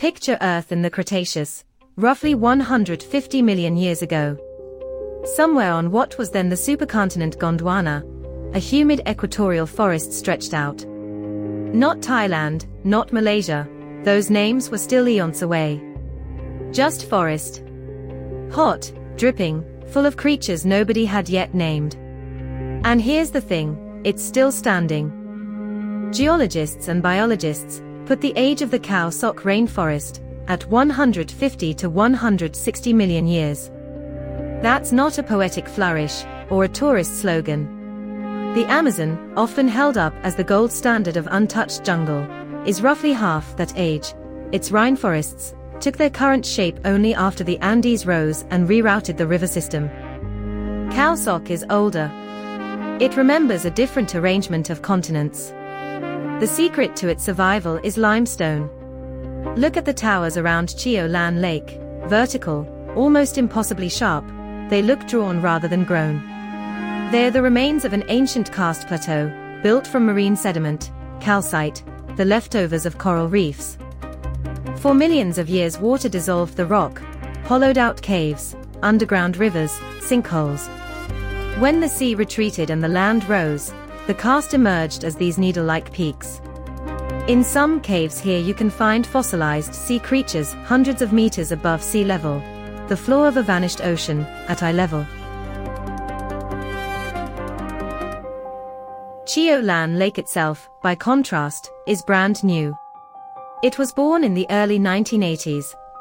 Picture Earth in the Cretaceous, roughly 150 million years ago. Somewhere on what was then the supercontinent Gondwana, a humid equatorial forest stretched out. Not Thailand, not Malaysia, those names were still eons away. Just forest. Hot, dripping, full of creatures nobody had yet named. And here's the thing, it's still standing. Geologists and biologists put the age of the Khao Sok rainforest at 150 to 160 million years. That's not a poetic flourish or a tourist slogan. The Amazon, often held up as the gold standard of untouched jungle, is roughly half that age. Its rainforests took their current shape only after the Andes rose and rerouted the river system. Khao Sok is older. It remembers a different arrangement of continents. The secret to its survival is limestone. Look at the towers around Chio Lan Lake, vertical, almost impossibly sharp. They look drawn rather than grown. They are the remains of an ancient karst plateau, built from marine sediment, calcite, the leftovers of coral reefs. For millions of years water dissolved the rock, hollowed out caves, underground rivers, sinkholes. When the sea retreated and the land rose, the karst emerged as these needle-like peaks. In some caves here you can find fossilized sea creatures hundreds of meters above sea level, the floor of a vanished ocean, at eye level. Chio Lan Lake itself, by contrast, is brand new. It was born in the early 1980s,